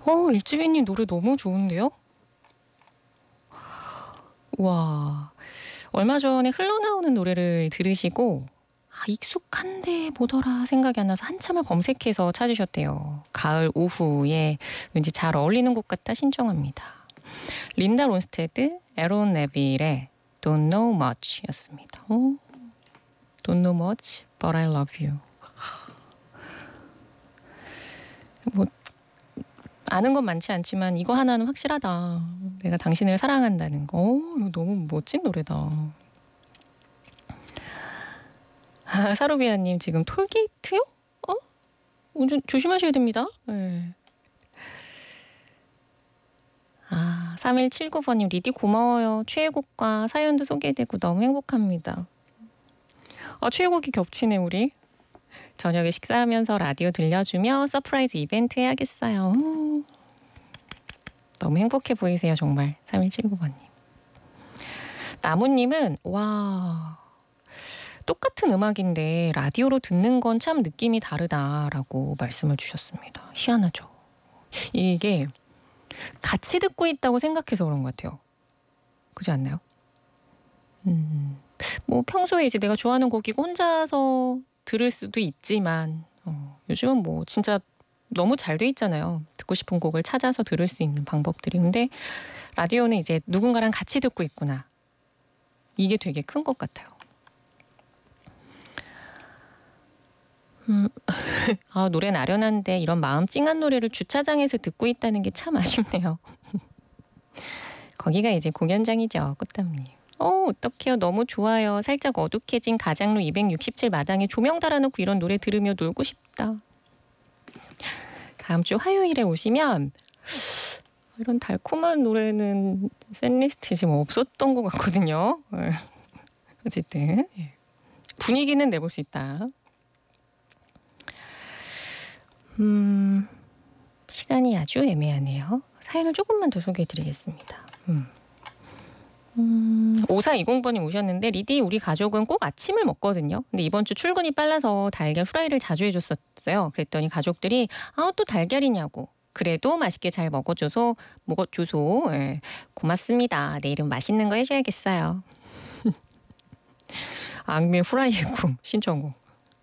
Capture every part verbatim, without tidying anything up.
어, 일지비님 노래 너무 좋은데요? 와, 얼마 전에 흘러나오는 노래를 들으시고 아, 익숙한데 뭐더라 생각이 안 나서 한참을 검색해서 찾으셨대요. 가을 오후에 왠지 잘 어울리는 곡 같다 신청합니다. 린다 론스테드, 에론 네빌의 Don't Know Much 였습니다. 오, Don't Know Much, But I Love You. 뭐 아는 건 많지 않지만 이거 하나는 확실하다. 내가 당신을 사랑한다는 거. 오, 이거 너무 멋진 노래다. 아, 사로비아님 지금 톨게이트요? 어? 운전 조심하셔야 됩니다. 네. 아, 삼일칠구 번님 리디 고마워요. 최애곡과 사연도 소개되고 너무 행복합니다. 아, 최애곡이 겹치네 우리. 저녁에 식사하면서 라디오 들려주며 서프라이즈 이벤트 해야겠어요. 오, 너무 행복해 보이세요 정말. 삼일칠구 번님. 나무님은 와 똑같은 음악인데 라디오로 듣는 건 참 느낌이 다르다라고 말씀을 주셨습니다. 희한하죠. 이게 같이 듣고 있다고 생각해서 그런 것 같아요. 그렇지 않나요? 음, 뭐 평소에 이제 내가 좋아하는 곡이고 혼자서 들을 수도 있지만 어, 요즘은 뭐 진짜 너무 잘 돼 있잖아요. 듣고 싶은 곡을 찾아서 들을 수 있는 방법들이. 근데 라디오는 이제 누군가랑 같이 듣고 있구나. 이게 되게 큰 것 같아요. 음, 아, 노래는 아련한데 이런 마음 찡한 노래를 주차장에서 듣고 있다는 게 참 아쉽네요. 거기가 이제 공연장이죠, 꽃담님. 어, 어떡해요. 너무 좋아요. 살짝 어둑해진 가장로 이백육십칠 마당에 조명 달아놓고 이런 노래 들으며 놀고 싶다. 다음 주 화요일에 오시면 이런 달콤한 노래는 샌리스트에 지금 없었던 것 같거든요. 어쨌든 분위기는 내볼 수 있다. 음, 시간이 아주 애매하네요. 사연을 조금만 더 소개해드리겠습니다. 음. 음, 오사이공 번님 오셨는데 리디 우리 가족은 꼭 아침을 먹거든요. 근데 이번 주 출근이 빨라서 달걀 후라이를 자주 해줬었어요. 그랬더니 가족들이 아, 또 달걀이냐고. 그래도 맛있게 잘 먹어줘서 먹어줘서 예, 고맙습니다. 내일은 맛있는 거 해줘야겠어요. 악뮤 후라이의 꿈 신청곡.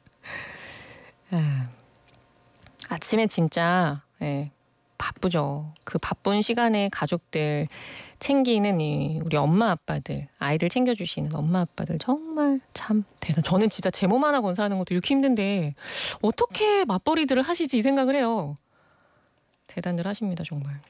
아, 아침에 진짜 예, 바쁘죠. 그 바쁜 시간에 가족들 챙기는 이 우리 엄마 아빠들, 아이들 챙겨주시는 엄마 아빠들 정말 참 대단. 저는 진짜 제 몸 하나 건사하는 것도 이렇게 힘든데 어떻게 맞벌이들을 하시지 이 생각을 해요. 대단들 하십니다 정말.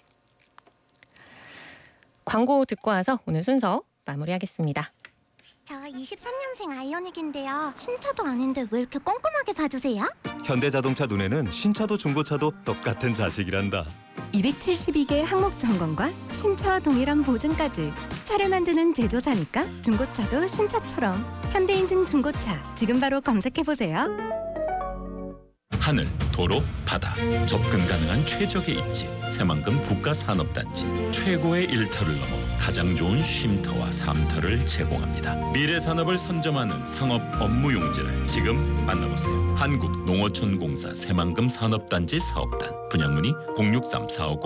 광고 듣고 와서 오늘 순서 마무리하겠습니다. 저 이십삼 년생 아이오닉인데요. 신차도 아닌데 왜 이렇게 꼼꼼하게 봐주세요? 현대자동차 눈에는 신차도 중고차도 똑같은 자식이란다. 이백칠십이 개 항목 점검과 신차와 동일한 보증까지. 차를 만드는 제조사니까 중고차도 신차처럼. 현대인증 중고차 지금 바로 검색해보세요. 하늘, 도로, 바다 접근 가능한 최적의 입지 새만금 국가산업단지. 최고의 일터를 넘어 가장 좋은 쉼터와 삼터를 제공합니다. 미래산업을 선점하는 상업 업무 용지를 지금 만나보세요. 한국농어촌공사 새만금 산업단지 사업단. 분양문의 공육삼 사오공